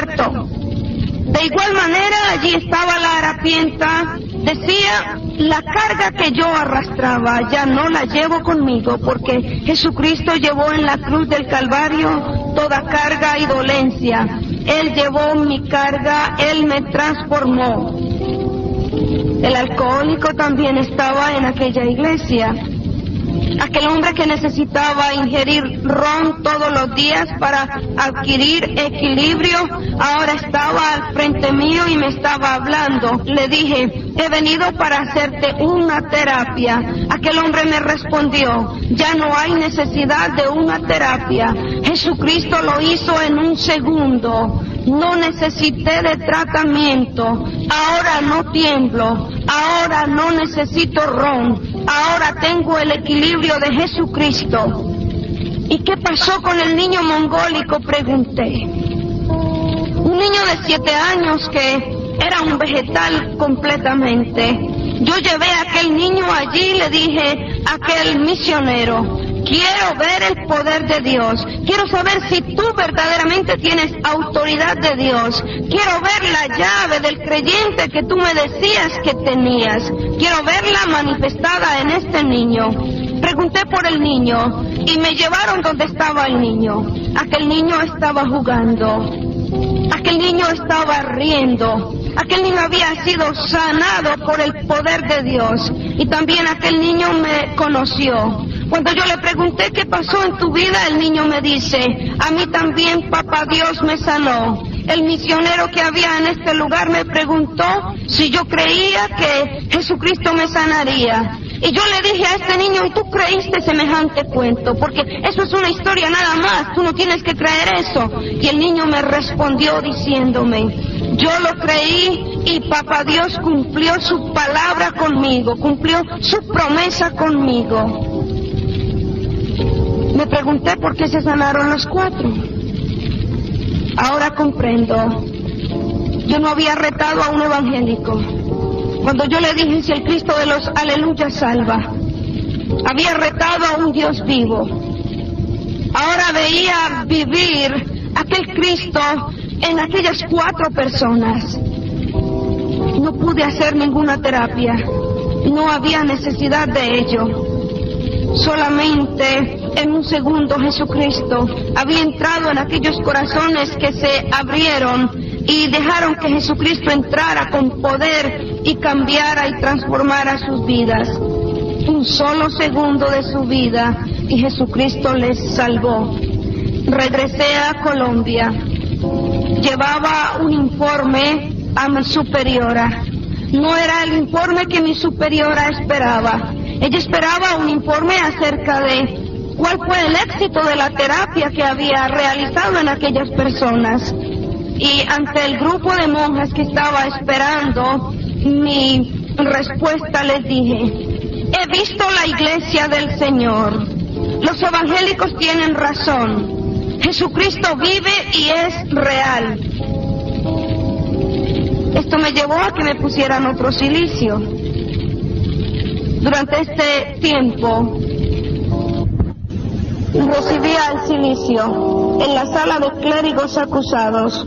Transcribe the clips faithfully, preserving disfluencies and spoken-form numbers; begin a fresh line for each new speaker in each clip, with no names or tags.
despertó. De igual manera, allí estaba la harapienta. Decía, la carga que yo arrastraba ya no la llevo conmigo, porque Jesucristo llevó en la cruz del Calvario toda carga y dolencia. Él llevó mi carga, Él me transformó. El alcohólico también estaba en aquella iglesia. Aquel hombre que necesitaba ingerir ron todos los días para adquirir equilibrio, ahora estaba al frente mío y me estaba hablando. Le dije, he venido para hacerte una terapia. Aquel hombre me respondió, ya no hay necesidad de una terapia. Jesucristo lo hizo en un segundo. No necesité de tratamiento. Ahora no tiemblo. Ahora no necesito ron. Ahora tengo el equilibrio de Jesucristo. ¿Y qué pasó con el niño mongólico?, pregunté. Un niño de siete años que era un vegetal completamente. Yo llevé a aquel niño allí y le dije a aquel misionero, quiero ver el poder de Dios. Quiero saber si tú verdaderamente tienes autoridad de Dios. Quiero ver la llave del creyente que tú me decías que tenías. Quiero verla manifestada en este niño. Pregunté por el niño y me llevaron donde estaba el niño. Aquel niño estaba jugando. Aquel niño estaba riendo. Aquel niño había sido sanado por el poder de Dios. Y también aquel niño me conoció. Cuando yo le pregunté qué pasó en tu vida, el niño me dice, a mí también papá Dios me sanó. El misionero que había en este lugar me preguntó si yo creía que Jesucristo me sanaría. Y yo le dije a este niño, ¿y tú creíste semejante cuento? Porque eso es una historia nada más, tú no tienes que creer eso. Y el niño me respondió diciéndome, yo lo creí y papá Dios cumplió su palabra conmigo, cumplió su promesa conmigo. Me pregunté por qué se sanaron los cuatro. Ahora comprendo. Yo no había retado a un evangélico. Cuando yo le dije si el Cristo de los aleluyas salva, había retado a un Dios vivo. Ahora veía vivir aquel Cristo en aquellas cuatro personas. No pude hacer ninguna terapia. No había necesidad de ello. Solamente en un segundo Jesucristo había entrado en aquellos corazones que se abrieron y dejaron que Jesucristo entrara con poder y cambiara y transformara sus vidas. Un solo segundo de su vida y Jesucristo les salvó. Regresé a Colombia. Llevaba un informe a mi superiora. No era el informe que mi superiora esperaba. Ella esperaba un informe acerca de cuál fue el éxito de la terapia que había realizado en aquellas personas. Y ante el grupo de monjas que estaba esperando mi respuesta, les dije, he visto la iglesia del Señor. Los evangélicos tienen razón. Jesucristo vive y es real. Esto me llevó a que me pusieran otro cilicio. Durante este tiempo recibía el cilicio en la sala de clérigos acusados.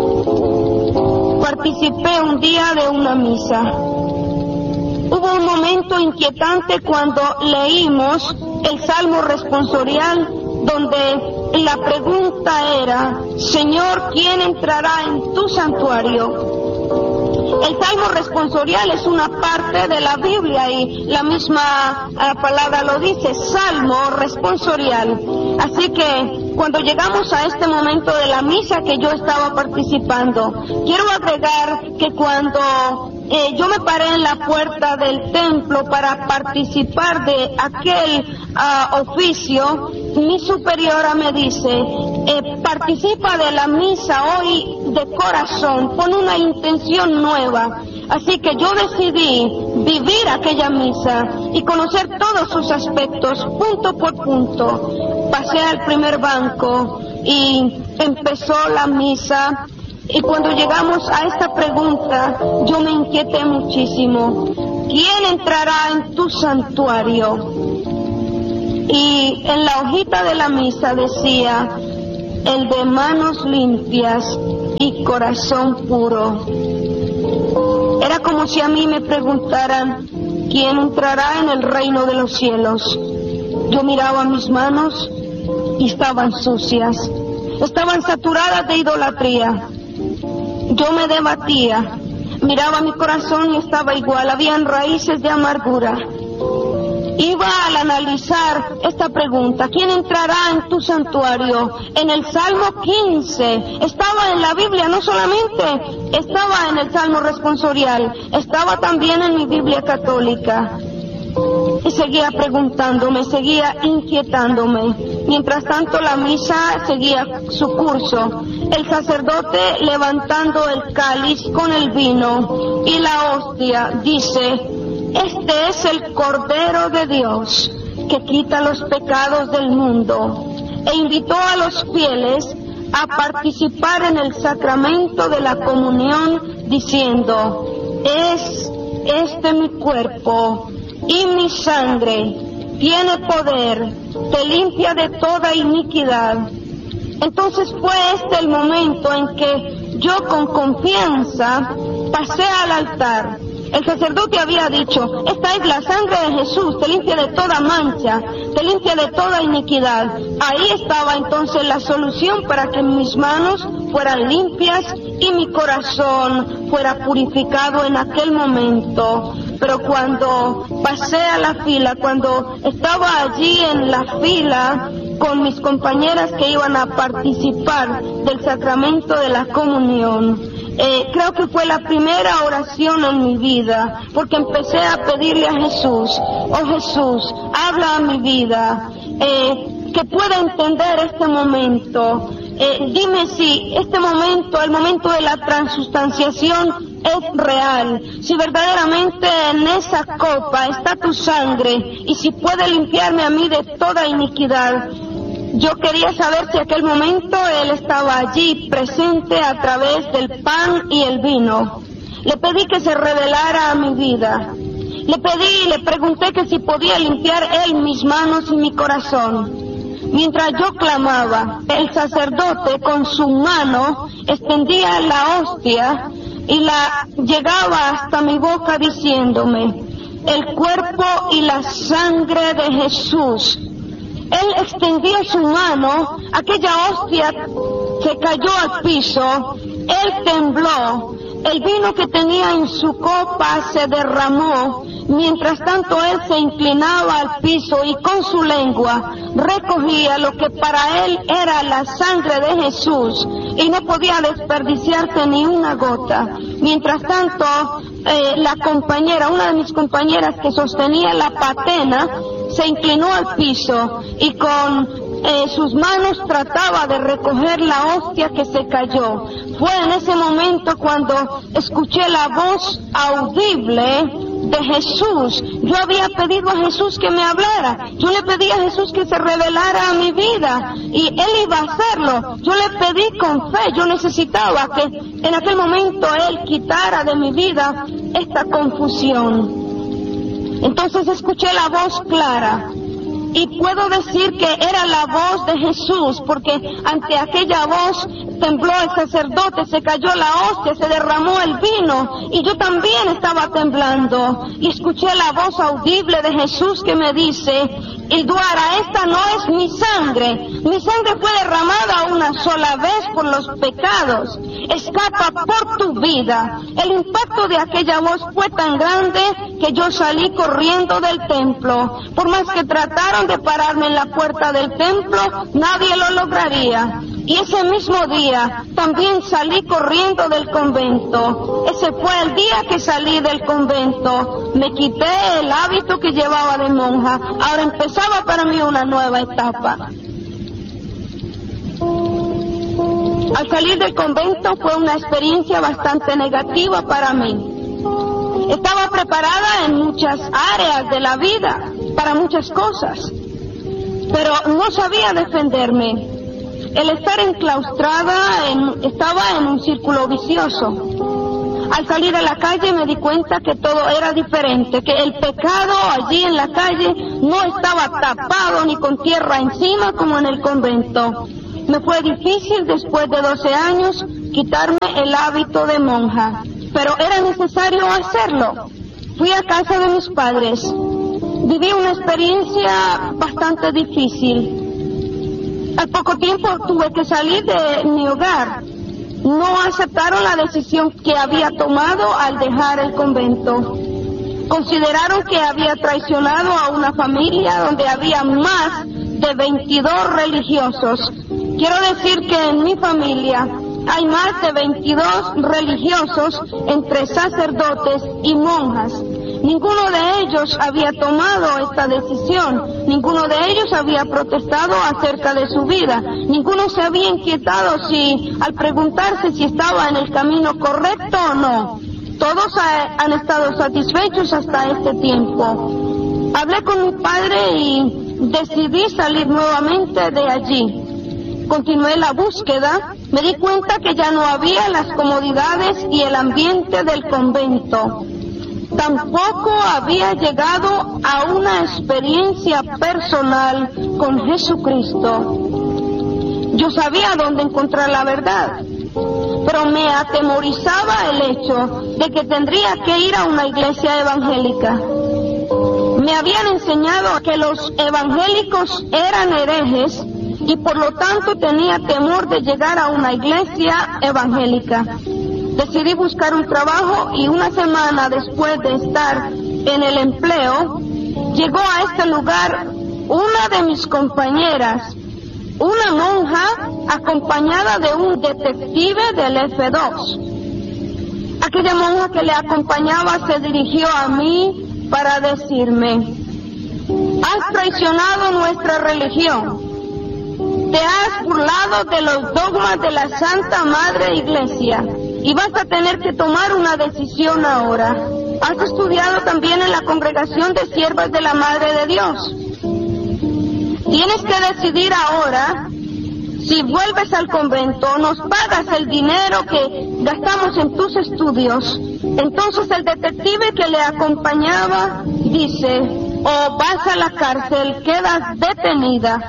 Participé un día de una misa. Hubo un momento inquietante cuando leímos el Salmo responsorial, donde la pregunta era, Señor, ¿quién entrará en tu santuario? El Salmo responsorial es una parte de la Biblia y la misma uh, palabra lo dice, Salmo responsorial. Así que cuando llegamos a este momento de la misa que yo estaba participando, quiero agregar que cuando eh, yo me paré en la puerta del templo para participar de aquel uh, oficio, mi superiora me dice, eh, participa de la misa hoy de corazón, pon una intención nueva. Así que yo decidí vivir aquella misa y conocer todos sus aspectos, punto por punto. Pasé al primer banco y empezó la misa. Y cuando llegamos a esta pregunta, yo me inquieté muchísimo. ¿Quién entrará en tu santuario? Y en la hojita de la misa decía, el de manos limpias y corazón puro. Era como si a mí me preguntaran, ¿quién entrará en el reino de los cielos? Yo miraba mis manos y estaban sucias, estaban saturadas de idolatría. Yo me debatía, miraba mi corazón y estaba igual, habían raíces de amargura. Iba al analizar esta pregunta, ¿quién entrará en tu santuario? En el Salmo quince, estaba en la Biblia, no solamente estaba en el Salmo responsorial, estaba también en mi Biblia católica. Y seguía preguntándome, seguía inquietándome. Mientras tanto la misa seguía su curso. El sacerdote levantando el cáliz con el vino y la hostia dice, este es el Cordero de Dios que quita los pecados del mundo, e invitó a los fieles a participar en el sacramento de la comunión diciendo, es este mi cuerpo y mi sangre, tiene poder, te limpia de toda iniquidad. Entonces fue este el momento en que yo con confianza pasé al altar. El sacerdote había dicho, esta es la sangre de Jesús, te limpia de toda mancha, te limpia de toda iniquidad. Ahí estaba entonces la solución para que mis manos fueran limpias y mi corazón fuera purificado en aquel momento. Pero cuando pasé a la fila, cuando estaba allí en la fila con mis compañeras que iban a participar del sacramento de la comunión, Eh, creo que fue la primera oración en mi vida, porque empecé a pedirle a Jesús, oh Jesús, habla a mi vida, eh, que pueda entender este momento, eh, dime si este momento, el momento de la transustanciación es real, si verdaderamente en esa copa está tu sangre y si puede limpiarme a mí de toda iniquidad. Yo quería saber si aquel momento Él estaba allí presente a través del pan y el vino. Le pedí que se revelara a mi vida. Le pedí y le pregunté que si podía limpiar Él mis manos y mi corazón. Mientras yo clamaba, el sacerdote con su mano extendía la hostia y la llegaba hasta mi boca diciéndome, el cuerpo y la sangre de Jesús. Él extendió su mano, aquella hostia se cayó al piso, él tembló, el vino que tenía en su copa se derramó, mientras tanto él se inclinaba al piso y con su lengua recogía lo que para él era la sangre de Jesús y no podía desperdiciarse ni una gota. Mientras tanto, eh, la compañera, una de mis compañeras que sostenía la patena, se inclinó al piso y con eh, sus manos trataba de recoger la hostia que se cayó. Fue en ese momento cuando escuché la voz audible de Jesús. Yo había pedido a Jesús que me hablara, yo le pedí a Jesús que se revelara a mi vida y Él iba a hacerlo. Yo le pedí con fe, yo necesitaba que en aquel momento Él quitara de mi vida esta confusión. Entonces escuché la voz clara y puedo decir que era la voz de Jesús, porque ante aquella voz tembló el sacerdote, se cayó la hostia, se derramó el vino y yo también estaba temblando y escuché la voz audible de Jesús que me dice, Hilduara, esta no es mi sangre, mi sangre fue derramada una sola vez por los pecados, escapa por tu vida. El impacto de aquella voz fue tan grande que yo salí corriendo del templo. Por más que trataron de pararme en la puerta del templo, nadie lo lograría. Y ese mismo día también salí corriendo del convento. Ese fue el día que salí del convento. Me quité el hábito que llevaba de monja. Ahora empezaba para mí una nueva etapa. Al salir del convento fue una experiencia bastante negativa para mí. Estaba preparada en muchas áreas de la vida, para muchas cosas, pero no sabía defenderme. El estar enclaustrada en, estaba en un círculo vicioso. Al salir a la calle me di cuenta que todo era diferente, que el pecado allí en la calle no estaba tapado ni con tierra encima como en el convento. Me fue difícil después de doce años quitarme el hábito de monja, pero era necesario hacerlo. Fui a casa de mis padres. Viví una experiencia bastante difícil. Al poco tiempo tuve que salir de mi hogar. No aceptaron la decisión que había tomado al dejar el convento. Consideraron que había traicionado a una familia donde había más de veintidós religiosos. Quiero decir que en mi familia hay más de veintidós religiosos entre sacerdotes y monjas. Ninguno de ellos había tomado esta decisión, ninguno de ellos había protestado acerca de su vida, ninguno se había inquietado si, al preguntarse si estaba en el camino correcto o no. Todos ha, han estado satisfechos hasta este tiempo. Hablé con mi padre y decidí salir nuevamente de allí. Continué la búsqueda, me di cuenta que ya no había las comodidades y el ambiente del convento. Tampoco había llegado a una experiencia personal con Jesucristo. Yo sabía dónde encontrar la verdad, pero me atemorizaba el hecho de que tendría que ir a una iglesia evangélica. Me habían enseñado que los evangélicos eran herejes y por lo tanto tenía temor de llegar a una iglesia evangélica. Decidí buscar un trabajo y una semana después de estar en el empleo, llegó a este lugar una de mis compañeras, una monja acompañada de un detective del F dos. Aquella monja que le acompañaba se dirigió a mí para decirme: has traicionado nuestra religión, te has burlado de los dogmas de la Santa Madre Iglesia y vas a tener que tomar una decisión ahora. Has estudiado también en la congregación de siervas de la Madre de Dios. Tienes que decidir ahora si vuelves al convento, nos pagas el dinero que gastamos en tus estudios. Entonces el detective que le acompañaba dice: o vas a la cárcel, quedas detenida.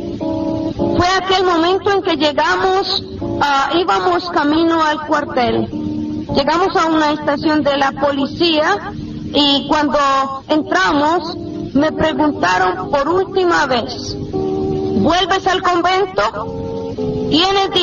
Fue aquel momento en que llegamos, uh, íbamos camino al cuartel. Llegamos a una estación de la policía y cuando entramos me preguntaron por última vez: ¿vuelves al convento? ¿Tienes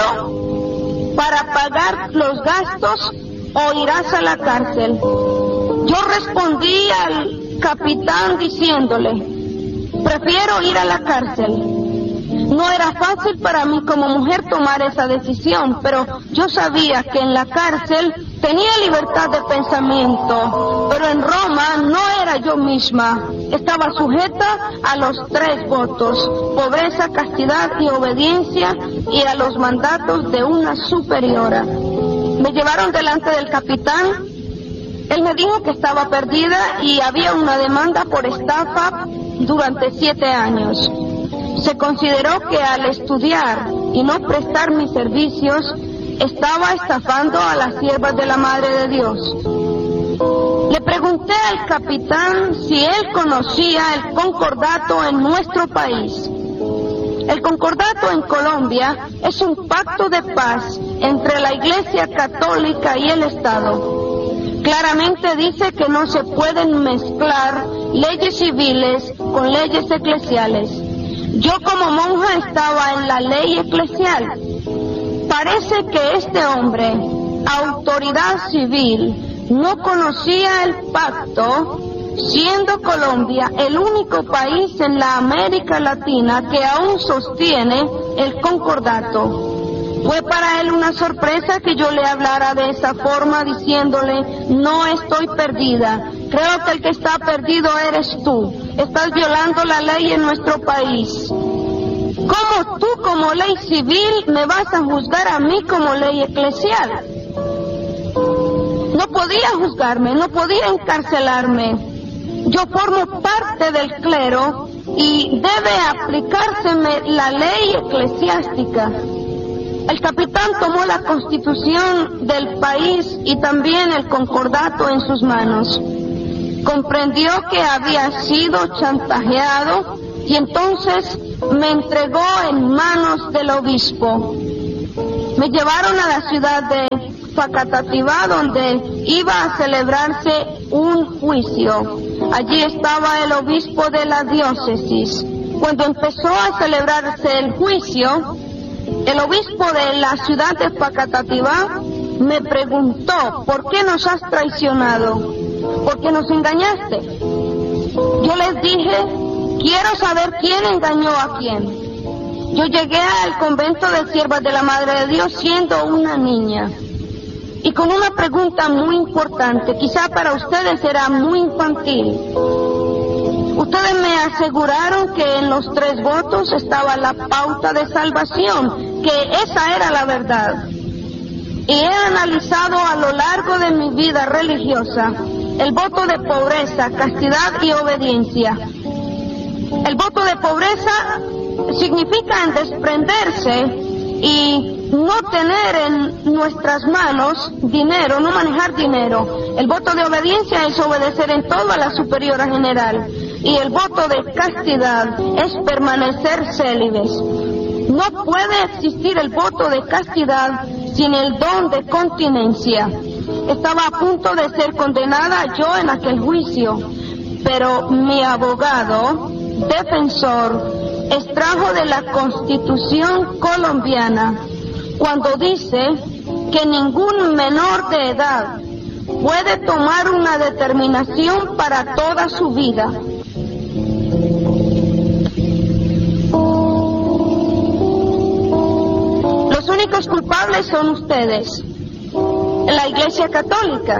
dinero para pagar los gastos o irás a la cárcel? Yo respondí al capitán diciéndole: prefiero ir a la cárcel. No era fácil para mí como mujer tomar esa decisión, pero yo sabía que en la cárcel tenía libertad de pensamiento, pero en Roma no era yo misma. Estaba sujeta a los tres votos: pobreza, castidad y obediencia, y a los mandatos de una superiora. Me llevaron delante del capitán. Él me dijo que estaba perdida y había una demanda por estafa durante siete años. Se consideró que al estudiar y no prestar mis servicios, estaba estafando a las siervas de la Madre de Dios. Le pregunté al capitán si él conocía el concordato en nuestro país. El concordato en Colombia es un pacto de paz entre la Iglesia Católica y el Estado. Claramente dice que no se pueden mezclar leyes civiles con leyes eclesiales. Yo como monja estaba en la ley eclesial. Parece que este hombre, autoridad civil, no conocía el pacto, siendo Colombia el único país en la América Latina que aún sostiene el concordato. Fue para él una sorpresa que yo le hablara de esa forma, diciéndole: no estoy perdida, creo que el que está perdido eres tú, estás violando la ley en nuestro país. ¿Cómo tú como ley civil me vas a juzgar a mí como ley eclesial? No podía juzgarme, no podía encarcelarme. Yo formo parte del clero y debe aplicárseme la ley eclesiástica. El capitán tomó la constitución del país y también el concordato en sus manos. Comprendió que había sido chantajeado y entonces me entregó en manos del obispo. Me llevaron a la ciudad de Facatativá, donde iba a celebrarse un juicio. Allí estaba el obispo de la diócesis. Cuando empezó a celebrarse el juicio, el obispo de la ciudad de Facatativá me preguntó: ¿por qué nos has traicionado? ¿Por qué nos engañaste? Yo les dije: quiero saber quién engañó a quién. Yo llegué al convento de Siervas de la Madre de Dios siendo una niña y con una pregunta muy importante, quizá para ustedes era muy infantil. Ustedes me aseguraron que en los tres votos estaba la pauta de salvación, que esa era la verdad. Y he analizado a lo largo de mi vida religiosa el voto de pobreza, castidad y obediencia. El voto de pobreza significa en desprenderse y no tener en nuestras manos dinero, no manejar dinero. El voto de obediencia es obedecer en todo a la superiora general. Y el voto de castidad es permanecer célibes. No puede existir el voto de castidad sin el don de continencia. Estaba a punto de ser condenada yo en aquel juicio, pero mi abogado defensor extrajo de la Constitución colombiana cuando dice que ningún menor de edad puede tomar una determinación para toda su vida. Los únicos culpables son ustedes, la Iglesia Católica,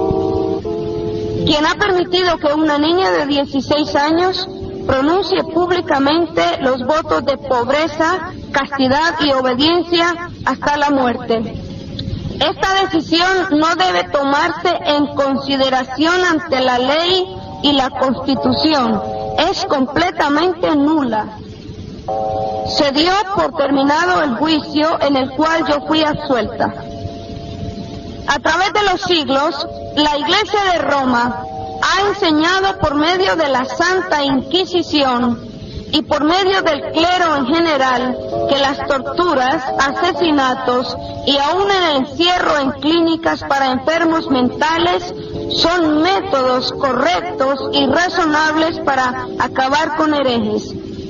quien ha permitido que una niña de dieciséis años pronuncie públicamente los votos de pobreza, castidad y obediencia hasta la muerte. Esta decisión no debe tomarse en consideración ante la ley y la Constitución. Es completamente nula. Se dio por terminado el juicio en el cual yo fui absuelta. A través de los siglos, la Iglesia de Roma ha enseñado por medio de la Santa Inquisición y por medio del clero en general que las torturas, asesinatos y aún el encierro en clínicas para enfermos mentales son métodos correctos y razonables para acabar con herejes.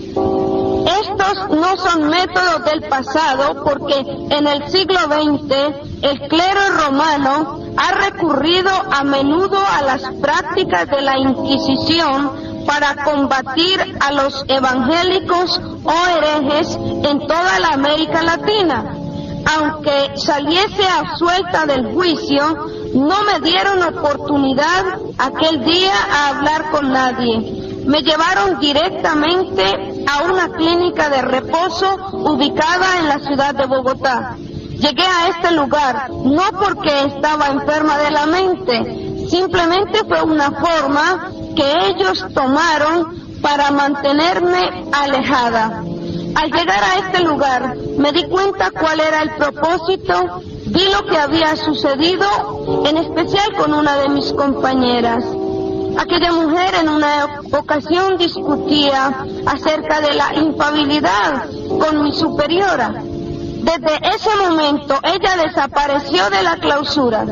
Estos no son métodos del pasado porque en el siglo veinte el clero romano ha recurrido a menudo a las prácticas de la Inquisición para combatir a los evangélicos o herejes en toda la América Latina. Aunque saliese absuelta del juicio, no me dieron oportunidad aquel día a hablar con nadie. Me llevaron directamente a una clínica de reposo ubicada en la ciudad de Bogotá. Llegué a este lugar no porque estaba enferma de la mente, simplemente fue una forma que ellos tomaron para mantenerme alejada. Al llegar a este lugar me di cuenta cuál era el propósito, vi lo que había sucedido, en especial con una de mis compañeras. Aquella mujer en una ocasión discutía acerca de la infalibilidad con mi superiora. Desde ese momento ella desapareció de la clausura.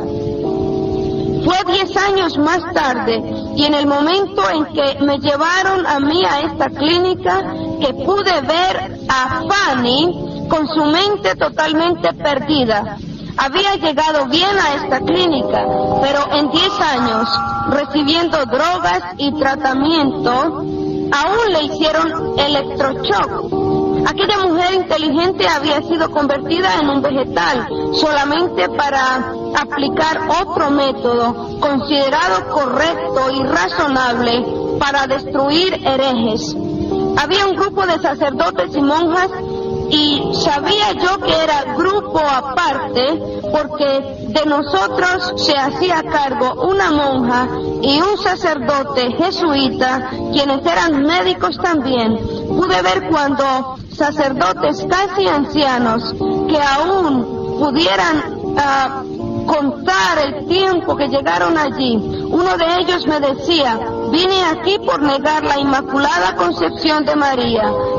Fue diez años más tarde y en el momento en que me llevaron a mí a esta clínica que pude ver a Fanny con su mente totalmente perdida. Había llegado bien a esta clínica, pero en diez años, recibiendo drogas y tratamiento, aún le hicieron electroshock. Aquella mujer inteligente había sido convertida en un vegetal solamente para aplicar otro método considerado correcto y razonable para destruir herejes. Había un grupo de sacerdotes y monjas y sabía yo que era grupo aparte porque de nosotros se hacía cargo una monja y un sacerdote jesuita, quienes eran médicos también. Pude ver cuando sacerdotes casi ancianos que aún pudieran uh, contar el tiempo que llegaron allí. Uno de ellos me decía: vine aquí por negar la Inmaculada Concepción de María.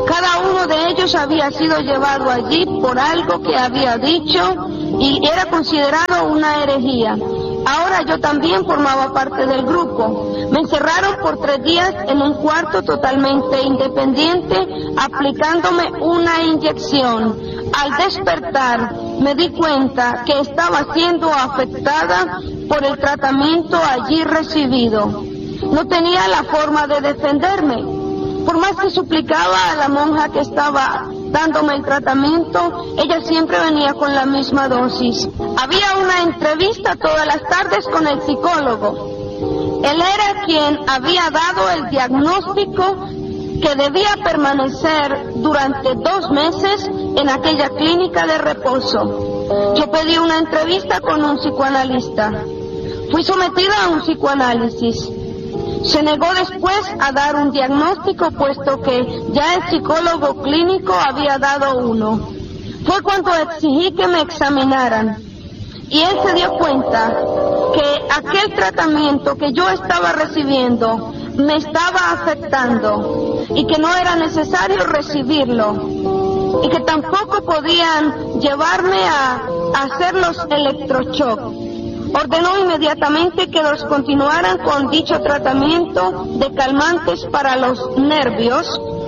Cada uno de ellos había sido llevado allí por algo que había dicho y era considerado una herejía. Ahora yo también formaba parte del grupo. Me encerraron por tres días en un cuarto totalmente independiente, aplicándome una inyección. Al despertar, me di cuenta que estaba siendo afectada por el tratamiento allí recibido. No tenía la forma de defenderme. Por más que suplicaba a la monja que estaba dándome el tratamiento, ella siempre venía con la misma dosis. Había una entrevista todas las tardes con el psicólogo. Él era quien había dado el diagnóstico que debía permanecer durante dos meses en aquella clínica de reposo. Yo pedí una entrevista con un psicoanalista. Fui sometida a un psicoanálisis. Se negó después a dar un diagnóstico, puesto que ya el psicólogo clínico había dado uno. Fue cuando exigí que me examinaran, y él se dio cuenta que aquel tratamiento que yo estaba recibiendo me estaba afectando, y que no era necesario recibirlo, y que tampoco podían llevarme a, a hacer los electroshocks. Ordenó inmediatamente que los continuaran con dicho tratamiento de calmantes para los nervios.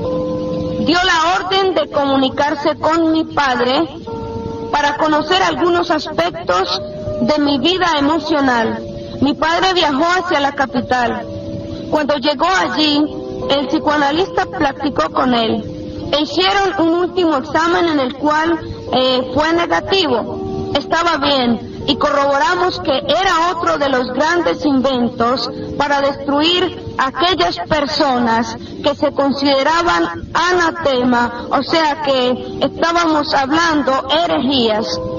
Dio la orden de comunicarse con mi padre para conocer algunos aspectos de mi vida emocional. Mi padre viajó hacia la capital. Cuando llegó allí, el psicoanalista platicó con él. E hicieron un último examen en el cual eh, fue negativo. Estaba bien. Y corroboramos que era otro de los grandes inventos para destruir a aquellas personas que se consideraban anatema, o sea que estábamos hablando herejías.